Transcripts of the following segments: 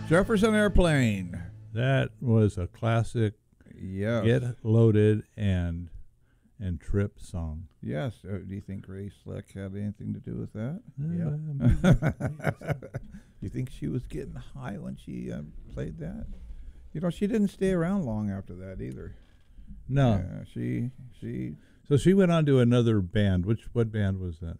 Jefferson Airplane. That was a classic. Yes. Get Loaded and Trip song. Yes. Do you think Ray Slick had anything to do with that? Yeah. You think she was getting high when she played that? You know, she didn't stay around long after that either. No. She. So she went on to another band. What band was that?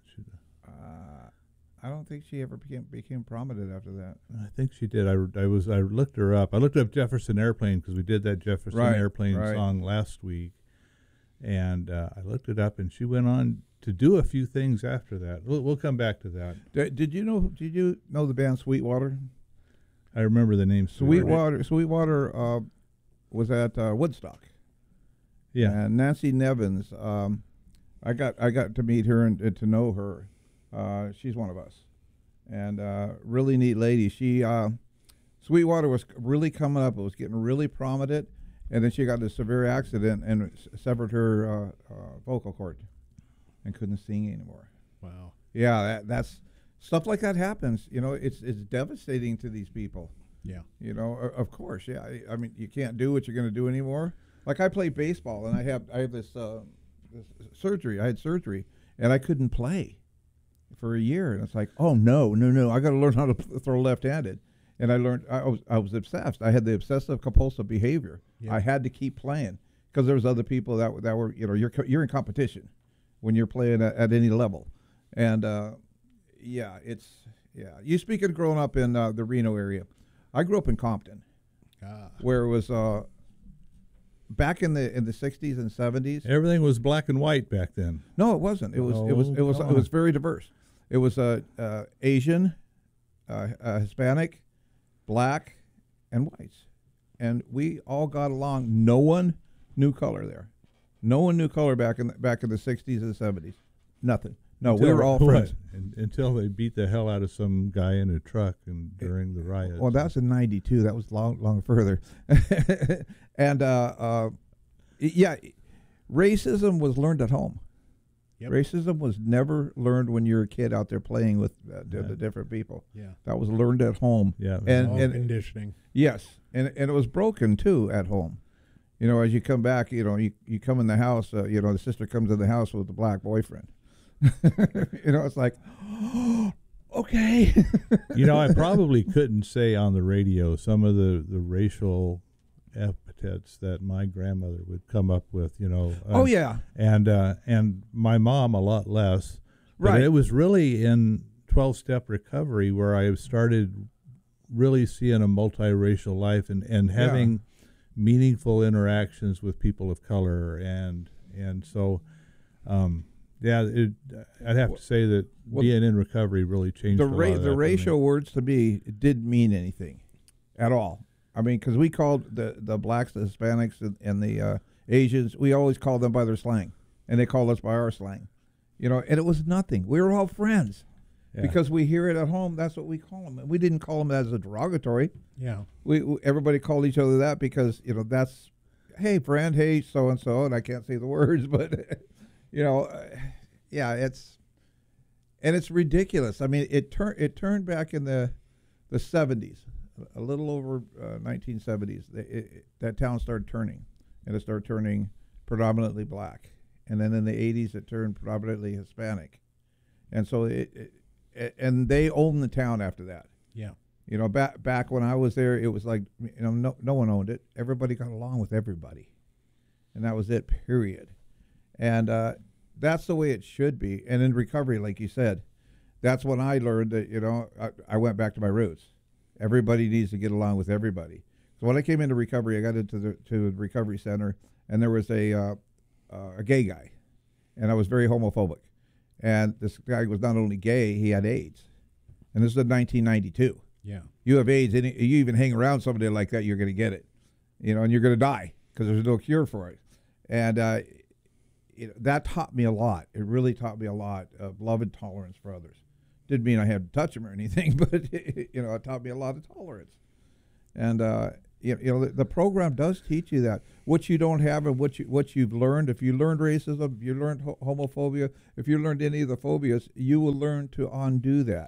I don't think she ever became prominent after that. I think she did. I looked her up. I looked up Jefferson Airplane because we did that Jefferson Airplane song last week, and I looked it up, and she went on to do a few things after that. We'll come back to that. Did you know the band Sweetwater? I remember the name Sweetwater. Sweetwater was at Woodstock. Yeah, and Nancy Nevins. I got to meet her and to know her. She's one of us, and really neat lady. She Sweetwater was really coming up. It was getting really prominent, and then she got a severe accident and severed her vocal cord, and couldn't sing anymore. Wow. Yeah, that's stuff like that happens. You know, it's devastating to these people. Yeah. You know, of course. Yeah. I mean, you can't do what you're going to do anymore. Like I play baseball, and I have this surgery. I had surgery, and I couldn't play for a year, and it's like, oh no, I got to learn how to throw left-handed. And I learned. I was obsessed. I had the obsessive compulsive behavior. Yeah. I had to keep playing because there was other people that were, you know, you're in competition when you're playing at any level, and You speak of growing up in the Reno area. I grew up in Compton, where it was back in the 60s and 70s. Everything was black and white back then. No, it wasn't. It was very diverse. It was Asian, Hispanic, black, and whites, and we all got along. No one knew color there. No one knew color back in the 60s and 70s. Nothing. No, we were all friends. Until they beat the hell out of some guy in a truck during the riots. Well, that was in '92. That was long further. And racism was learned at home. Yep. Racism was never learned when you were a kid out there playing with the different people. Yeah, that was learned at home. Yeah, and conditioning. Yes, and it was broken too at home. You know, as you come back, you know, you come in the house. You know, the sister comes in the house with the black boyfriend. You know, it's like, oh, okay. You know, I probably couldn't say on the radio some of the racial epithets that my grandmother would come up with, you know. Oh yeah. And my mom a lot less. But right. It was really in 12-step recovery where I started really seeing a multiracial life and having meaningful interactions with people of color and so I'd have to say that being in recovery really changed a lot of the racial words to me didn't mean anything at all. I mean, because we called the blacks, the Hispanics, and the Asians, we always called them by their slang, and they called us by our slang. You know, and it was nothing. We were all friends because we hear it at home. That's what we call them. And we didn't call them as a derogatory. Yeah. Everybody called each other that because, you know, that's, hey, friend, hey, so-and-so, and I can't say the words, but... You know, it's ridiculous. I mean, it turned back in the 70s, a little over 1970s. That town started turning, and it started turning predominantly black. And then in the 80s, it turned predominantly Hispanic, and so and they owned the town after that. Yeah. You know, back when I was there, it was like, you know, no one owned it. Everybody got along with everybody, and that was it. Period. And that's the way it should be. And in recovery, like you said, that's when I learned that, you know, I went back to my roots. Everybody needs to get along with everybody. So when I came into recovery, I got into the recovery center, and there was a gay guy, and I was very homophobic. And this guy was not only gay, he had AIDS. And this is in 1992. Yeah. You have AIDS, and you even hang around somebody like that, you're going to get it. You know, and you're going to die because there's no cure for it. And you know, that taught me a lot. It really taught me a lot of love and tolerance for others. Didn't mean I had to touch them or anything, but you know, it taught me a lot of tolerance. And you know, the program does teach you that what you don't have and what you've learned. If you learned racism, if you learned homophobia, if you learned any of the phobias, you will learn to undo that.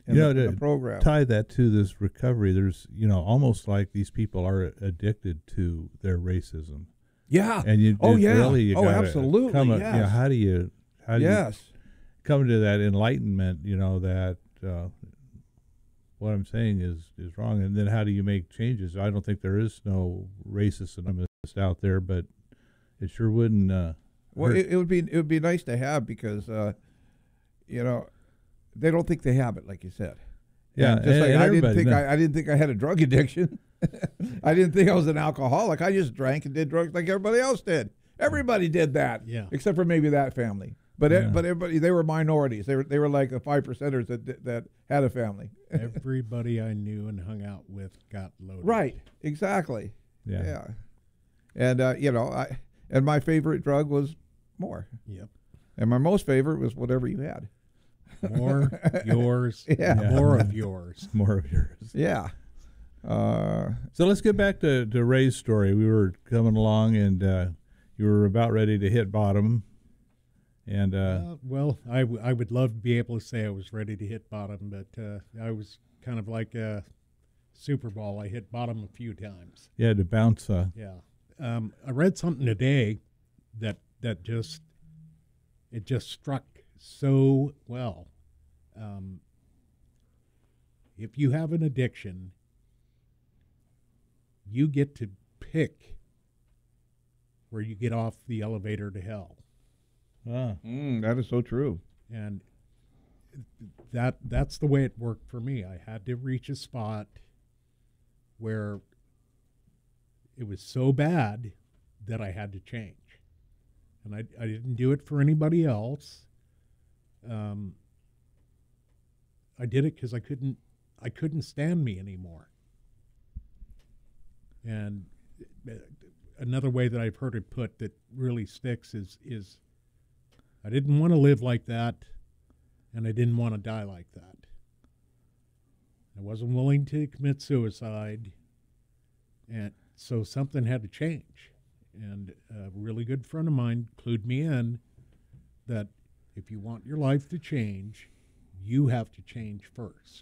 in the program. Tie that to this recovery. There's, almost like these people are addicted to their racism. Yeah. And really, absolutely. Yes. How do you yes. come to that enlightenment? That what I'm saying is wrong, and then how do you make changes? I don't think there is no racist out there, but it sure wouldn't. Well, it would be nice to have, because they don't think they have it, like you said. Yeah, I didn't think I had a drug addiction. I didn't think I was an alcoholic. I just drank and did drugs like everybody else did. Everybody did that, except for maybe that family. But everybody, they were minorities. They were like the 5%ers that had a family. Everybody I knew and hung out with got loaded. Right, exactly. Yeah. And and my favorite drug was more. Yep. And my most favorite was whatever you had. More yours. More of yours. More of yours. Yeah. So let's get back to Ray's story. We were coming along, and you were about ready to hit bottom. And well, I would love to be able to say I was ready to hit bottom, but I was kind of like a Super Bowl. I hit bottom a few times. Yeah, to bounce. Yeah. I read something today that just struck so well. If you have an addiction, you get to pick where you get off the elevator to hell. That is so true. And that's the way it worked for me. I had to reach a spot where it was so bad that I had to change. And I didn't do it for anybody else. I did it because I couldn't stand me anymore. And another way that I've heard it put that really sticks is I didn't want to live like that, and I didn't want to die like that. I wasn't willing to commit suicide, and so something had to change. And a really good friend of mine clued me in that if you want your life to change, you have to change first.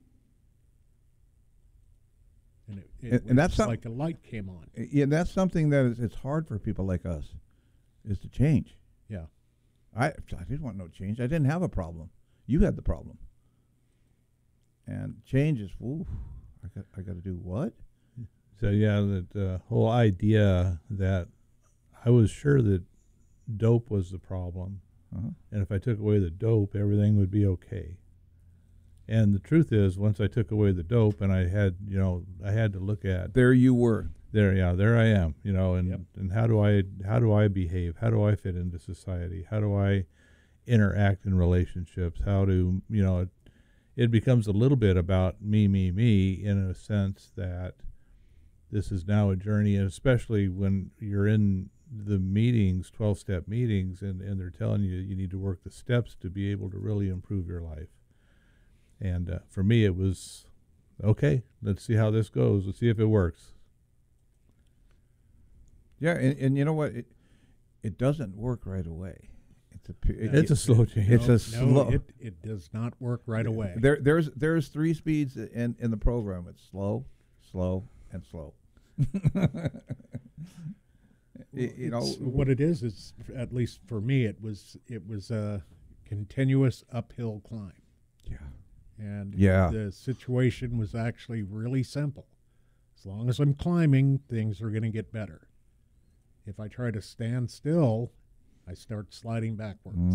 And it that's like a light came on. Yeah, that's something that it's hard for people like us, is to change. Yeah. I didn't want no change. I didn't have a problem. You had the problem. And change is, I got to do what? So yeah, that whole idea that I was sure that dope was the problem, and if I took away the dope, everything would be okay. And the truth is, once I took away the dope, and I had to look at, there you were. There I am, and Yep. and how do I behave? How do I fit into society? How do I interact in relationships? How do it becomes a little bit about me in a sense that this is now a journey, and especially when you're in the meetings, 12-step meetings, and they're telling you need to work the steps to be able to really improve your life. And for me, it was, okay, let's see how this goes. Let's see if it works. Yeah, and you know what? It doesn't work right away. It's a slow change. It does not work right away. There's 3 speeds in the program. It's slow, slow, and slow. What it is at least for me, it was a continuous uphill climb. Yeah. And the situation was actually really simple. As long as I'm climbing, things are going to get better. If I try to stand still, I start sliding backwards.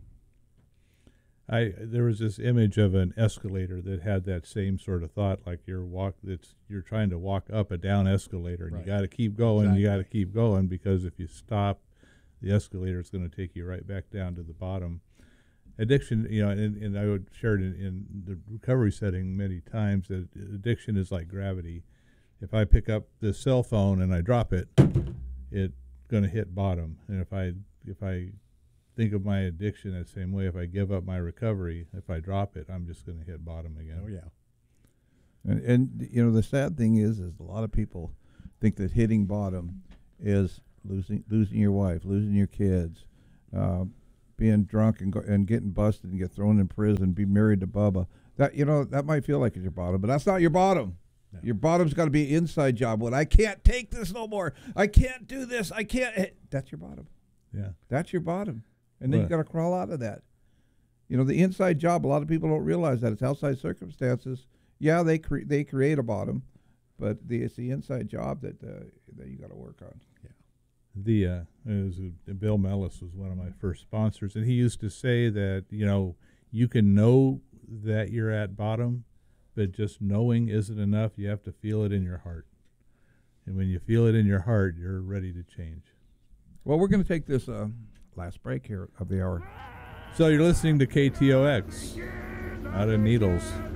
There was this image of an escalator that had that same sort of thought, like you're trying to walk up a down escalator, and right. You got to keep going. Exactly. You got to keep going, because if you stop, the escalator is going to take you right back down to the bottom. Addiction, and I would share it in the recovery setting many times, that addiction is like gravity. If I pick up this cell phone and I drop it, it's going to hit bottom. And if I think of my addiction the same way, if I give up my recovery, if I drop it, I'm just going to hit bottom again. Oh, yeah. And the sad thing is a lot of people think that hitting bottom is losing your wife, losing your kids, being drunk and getting busted and get thrown in prison, be married to Bubba. That that might feel like it's your bottom, but that's not your bottom. No. Your bottom's got to be an inside job. When I can't take this no more, I can't do this. I can't. That's your bottom. Yeah, that's your bottom, and then you got to crawl out of that. The inside job. A lot of people don't realize that it's outside circumstances. Yeah, they create a bottom, but it's the inside job that you got to work on. Yeah. Bill Mellis was one of my first sponsors, and he used to say that you can know that you're at bottom, but just knowing isn't enough. You have to feel it in your heart, and when you feel it in your heart, you're ready to change. Well, we're going to take this last break here of the hour. So you're listening to KTOX out of Needles.